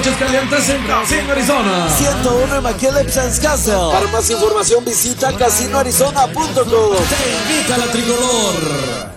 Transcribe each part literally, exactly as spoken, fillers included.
noches calientes en Casino Arizona. ciento uno en McKinley, Wisconsin. Para más información visita casino arizona punto com. Te invita la tricolor.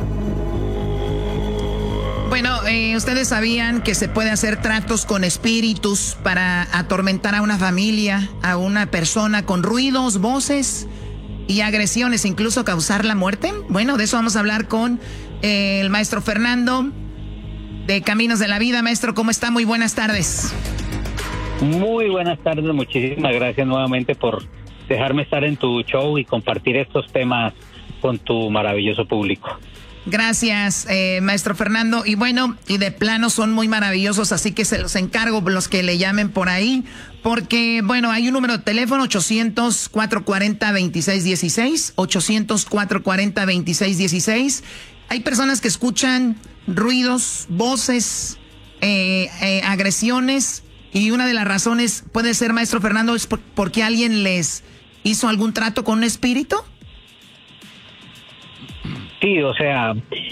Bueno, eh, ustedes sabían que se puede hacer tratos con espíritus para atormentar a una familia, a una persona con ruidos, voces y agresiones, incluso causar la muerte. Bueno, de eso vamos a hablar con eh, el maestro Fernando de Caminos de la Vida. Maestro, ¿cómo está? Muy buenas tardes. Muy buenas tardes, muchísimas gracias nuevamente por dejarme estar en tu show y compartir estos temas con tu maravilloso público. Gracias, eh, maestro Fernando. Y bueno, y de plano son muy maravillosos, así que se los encargo los que le llamen por ahí, porque, bueno, hay un número de teléfono, ochocientos, cuatrocientos cuarenta, veintiséis dieciséis, ochocientos, cuatrocientos cuarenta, veintiséis dieciséis. Hay personas que escuchan ruidos, voces, eh, eh, agresiones, y una de las razones puede ser, maestro Fernando, es por, porque alguien les hizo algún trato con un espíritu. Sí, o sea,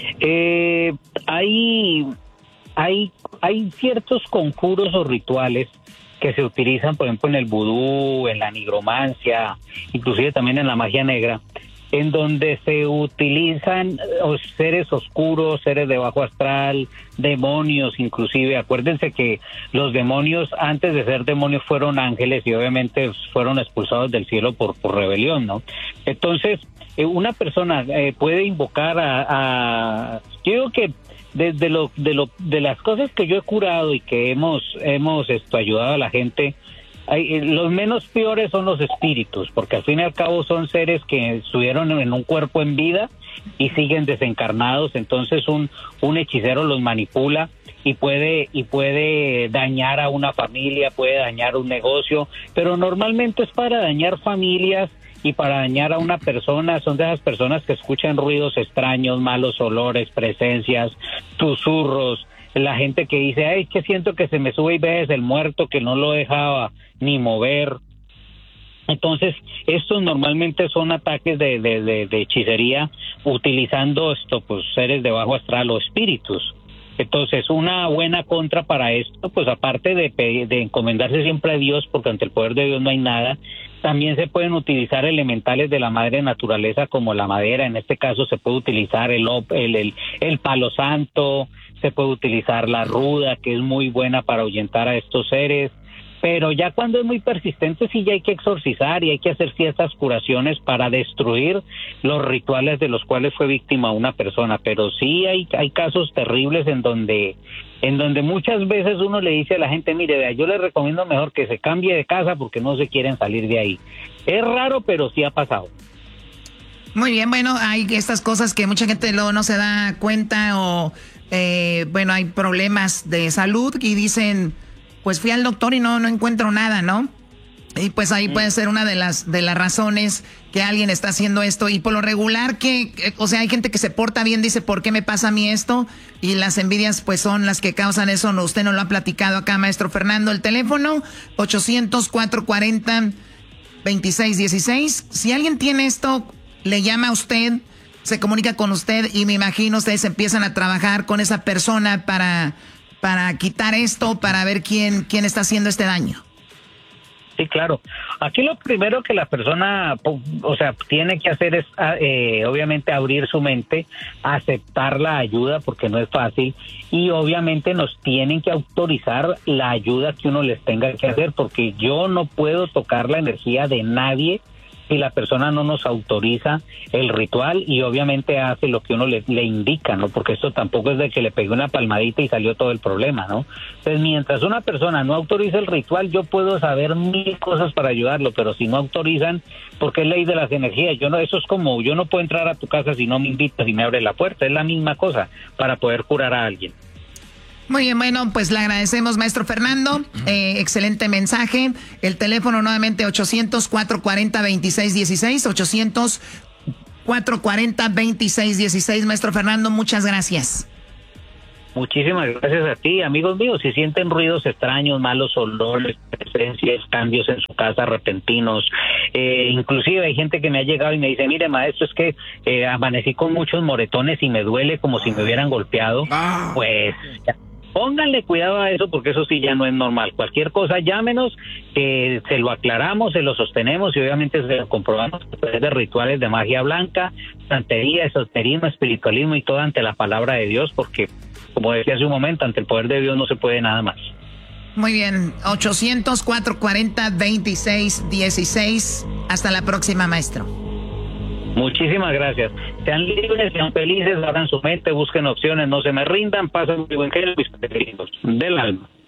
eh, hay, hay, hay ciertos conjuros o rituales que se utilizan, por ejemplo, en el vudú, en la nigromancia, inclusive también en la magia negra, en donde se utilizan seres oscuros, seres de bajo astral, demonios inclusive. Acuérdense que los demonios, antes de ser demonios, fueron ángeles y obviamente fueron expulsados del cielo por, por rebelión, ¿no? Entonces, eh, una persona eh, puede invocar a, a... Yo digo que desde lo, de, lo, de las cosas que yo he curado y que hemos, hemos esto, ayudado a la gente, Hay, los menos peores son los espíritus, porque al fin y al cabo son seres que estuvieron en un cuerpo en vida y siguen desencarnados. Entonces un, un hechicero los manipula y puede, y puede dañar a una familia, puede dañar un negocio, pero normalmente es para dañar familias y para dañar a una persona. Son de esas personas que escuchan ruidos extraños, malos olores, presencias, susurros. La gente que dice, ay, que siento que se me sube y ves el muerto que no lo dejaba ni mover. Entonces, estos normalmente son ataques de, de, de, de hechicería utilizando esto, pues, seres de bajo astral o espíritus. Entonces, una buena contra para esto, pues, aparte de, de encomendarse siempre a Dios, porque ante el poder de Dios no hay nada, también se pueden utilizar elementales de la madre naturaleza como la madera. En este caso se puede utilizar el, el, el, el palo santo, se puede utilizar la ruda, que es muy buena para ahuyentar a estos seres. Pero ya cuando es muy persistente, sí ya hay que exorcizar y hay que hacer ciertas curaciones para destruir los rituales de los cuales fue víctima una persona. Pero sí hay, hay casos terribles en donde, en donde muchas veces uno le dice a la gente, mire, vea, yo le recomiendo mejor que se cambie de casa porque no se quieren salir de ahí. Es raro, pero sí ha pasado. Muy bien, bueno, hay estas cosas que mucha gente luego no se da cuenta o, eh, bueno, hay problemas de salud y dicen, pues fui al doctor y no, no encuentro nada, ¿no? Y pues ahí puede ser una de las de las razones que alguien está haciendo esto. Y por lo regular, que, que o sea, hay gente que se porta bien, dice, ¿por qué me pasa a mí esto? Y las envidias, pues, son las que causan eso. No, usted no lo ha platicado acá, maestro Fernando. El teléfono, ochocientos, cuatrocientos cuarenta, veintiséis dieciséis. Si alguien tiene esto, le llama a usted, se comunica con usted y me imagino ustedes empiezan a trabajar con esa persona para... para quitar esto, para ver quién, quién está haciendo este daño. Sí, claro. Aquí lo primero que la persona, o sea, tiene que hacer es, eh, obviamente, abrir su mente, aceptar la ayuda, porque no es fácil, y obviamente nos tienen que autorizar la ayuda que uno les tenga que hacer, porque yo no puedo tocar la energía de nadie si la persona no nos autoriza el ritual y obviamente hace lo que uno le, le indica, ¿no? Porque esto tampoco es de que le pegue una palmadita y salió todo el problema, ¿no? Entonces, mientras una persona no autoriza el ritual, yo puedo saber mil cosas para ayudarlo, pero si no autorizan, porque es ley de las energías, yo no, eso es como, yo no puedo entrar a tu casa si no me invitas y me abre la puerta, es la misma cosa para poder curar a alguien. Muy bien, bueno, pues le agradecemos, maestro Fernando. Eh, excelente mensaje. El teléfono nuevamente ochocientos, cuatrocientos cuarenta, veintiséis dieciséis, ochocientos, cuatrocientos cuarenta, veintiséis dieciséis. Maestro Fernando, muchas gracias. Muchísimas gracias a ti, amigos míos. Si sienten ruidos extraños, malos olores, presencias, cambios en su casa repentinos, eh, inclusive hay gente que me ha llegado y me dice, mire, maestro, es que eh, amanecí con muchos moretones y me duele como si me hubieran golpeado, ah. pues... Pónganle cuidado a eso porque eso sí ya no es normal. Cualquier cosa, llámenos, que se lo aclaramos, se lo sostenemos y obviamente se lo comprobamos a través de rituales de magia blanca, santería, esoterismo, espiritualismo y todo ante la palabra de Dios, porque, como decía hace un momento, ante el poder de Dios no se puede nada más. Muy bien, ochocientos, cuatrocientos cuarenta, veintiséis dieciséis. Hasta la próxima, maestro. Muchísimas gracias. Sean libres, sean felices, abran su mente, busquen opciones, no se me rindan, pasen muy buen genio, mis preferidos del alma.